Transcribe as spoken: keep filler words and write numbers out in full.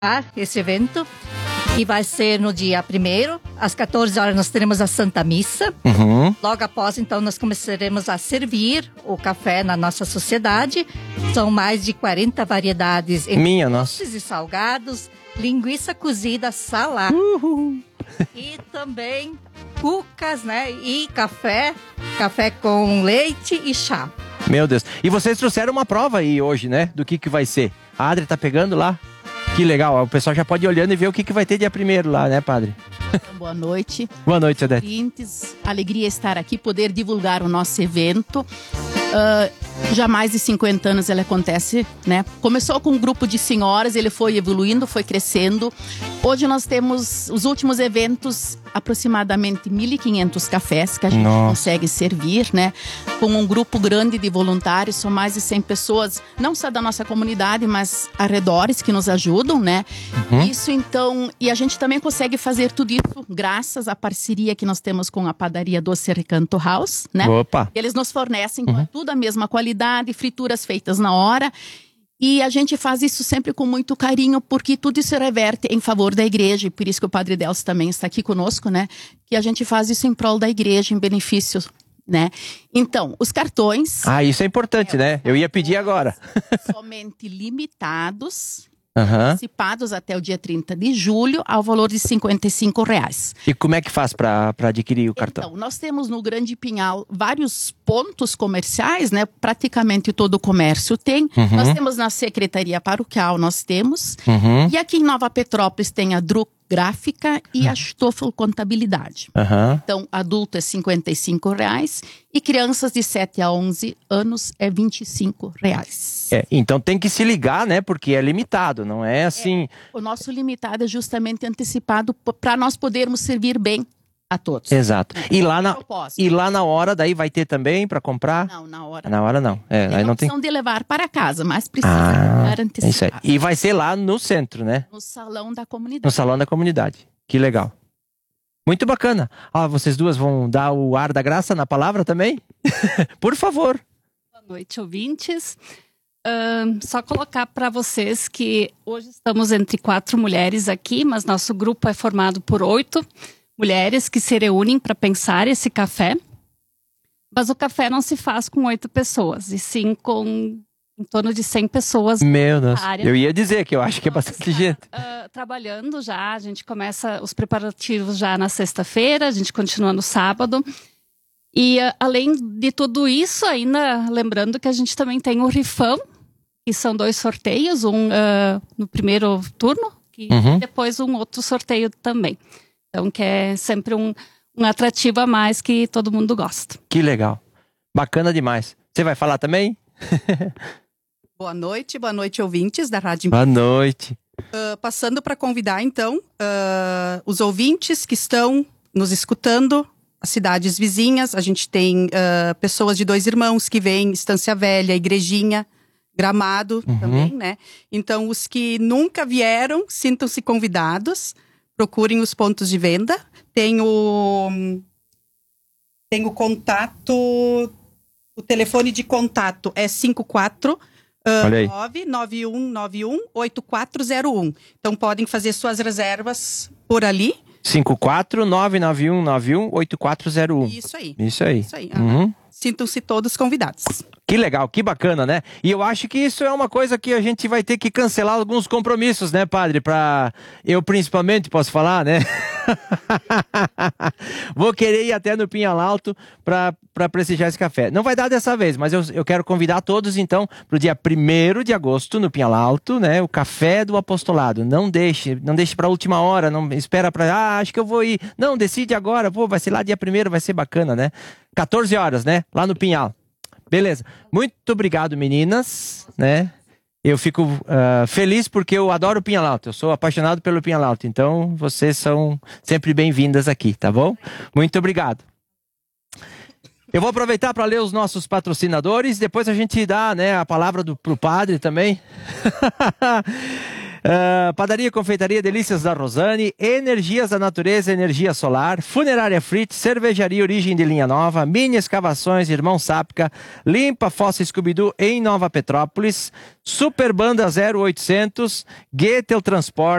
esse evento, que vai ser no dia primeiro, às quatorze horas nós teremos a Santa Missa. Uhum. Logo após, então, nós começaremos a servir o café na nossa sociedade. São mais de quarenta variedades entre Minha nossa. doces e salgados, linguiça cozida, salada Uhul. e também cucas, né? E café, café com leite e chá. Meu Deus. E vocês trouxeram uma prova aí hoje, né? Do que que vai ser. A Adri tá pegando lá. Que legal. O pessoal já pode ir olhando e ver o que que vai ter dia primeiro lá, né, padre? Boa noite. Boa noite, Odete. Ouvintes, alegria estar aqui, poder divulgar o nosso evento. Uh, já há mais de cinquenta anos ele acontece, né? Começou com um grupo de senhoras, ele foi evoluindo, foi crescendo. Hoje nós temos os últimos eventos, aproximadamente mil e quinhentos cafés que a gente Nossa. consegue servir, né? Com um grupo grande de voluntários, são mais de cem pessoas, não só da nossa comunidade, mas arredores que nos ajudam, né? Uhum. Isso então, e a gente também consegue fazer tudo isso graças à parceria que nós temos com a padaria Doce Recanto House, né? Opa. Eles nos fornecem com tudo a mesma qualidade, frituras feitas na hora. E a gente faz isso sempre com muito carinho, porque tudo isso reverte em favor da igreja. E por isso que o Padre Delcio também está aqui conosco, né? Que a gente faz isso em prol da igreja, em benefício, né? Então, os cartões... Ah, isso é importante, é, né? Eu ia pedir agora. Somente limitados... Aham. Antecipados até o dia trinta de julho, ao valor de cinquenta e cinco reais. E como é que faz para adquirir o cartão? Então, nós temos no Grande Pinhal vários pontos comerciais, né? Praticamente todo o comércio tem. Uhum. Nós temos na Secretaria Paroquial, nós temos. Uhum. E aqui em Nova Petrópolis tem a Druc Gráfica e a Stoffel Contabilidade. Aham. Então, adulto é cinquenta e cinco reais e crianças de sete a onze anos é vinte e cinco reais. É, então tem que se ligar, né? Porque é limitado, não é assim... O nosso limitado é justamente antecipado para nós podermos servir bem a todos. Exato. E lá na, Propósito. e lá na hora daí vai ter também para comprar? Não, na hora. Na hora não. É, Tem aí a não tem... opção de levar para casa, mas precisa Ah, levar é isso aí. antecipado. E vai ser lá no centro, né? No salão da comunidade. No salão da comunidade. Que legal. Muito bacana. Ah, vocês duas vão dar o ar da graça na palavra também? Por favor. Boa noite, ouvintes. Uh, só colocar para vocês que hoje estamos entre quatro mulheres aqui, mas nosso grupo é formado por oito mulheres que se reúnem para pensar esse café. Mas o café não se faz com oito pessoas, e sim com em torno de cem pessoas. Meu Deus. área. Eu ia dizer que eu acho que é bastante gente. Uh, trabalhando já, a gente começa os preparativos já na sexta-feira, a gente continua no sábado. E uh, além de tudo isso, ainda lembrando que a gente também tem o rifão, que são dois sorteios, um uh, no primeiro turno e Uhum. depois um outro sorteio também. Então, que é sempre um, um atrativo a mais que todo mundo gosta. Que legal. Bacana demais. Você vai falar também? Boa noite, boa noite, ouvintes da Rádio Boa noite. Uh, passando para convidar, então, uh, os ouvintes que estão nos escutando, as cidades vizinhas. A gente tem uh, pessoas de Dois Irmãos que vêm, Estância Velha, Igrejinha, Gramado Uhum. também, né? Então, os que nunca vieram, sintam-se convidados. Procurem os pontos de venda. Tem o, tem o contato, o telefone de contato é cinco quatro Olha aí. nove nove um nove um oito quatro zero um. Então podem fazer suas reservas por ali. cinco quatro nove nove um nove um oito quatro zero um. Isso aí. Isso aí. Isso aí. Uhum. Sintam-se todos convidados. Que legal, que bacana, né? E eu acho que isso é uma coisa que a gente vai ter que cancelar alguns compromissos, né, padre? Pra eu principalmente, posso falar, né? Vou querer ir até no Pinhal Alto pra, pra prestigiar esse café. Não vai dar dessa vez, mas eu, eu quero convidar todos, então, pro dia primeiro de agosto, no Pinhal Alto, né? O Café do Apostolado. Não deixe, não deixe pra última hora, não espera pra, ah, acho que eu vou ir. Não, decide agora, pô, vai ser lá dia primeiro, vai ser bacana, né? quatorze horas, né? Lá no Pinhal. Beleza. Muito obrigado, meninas, né? Eu fico uh, feliz porque eu adoro o Pinhal Alto. Eu sou apaixonado pelo Pinhal Alto. Então, vocês são sempre bem-vindas aqui, tá bom? Muito obrigado. Eu vou aproveitar para ler os nossos patrocinadores. Depois a gente dá, né, a palavra do, pro padre também. Uh, Padaria e Confeitaria Delícias da Rosane, Energias da Natureza, Energia Solar, Funerária Fritz, Cervejaria Origem de Linha Nova, Mini Escavações, Irmão Sápica, Limpa Fossa Scooby-Doo em Nova Petrópolis, Super Banda zero oitocentos, Goethe Transporte,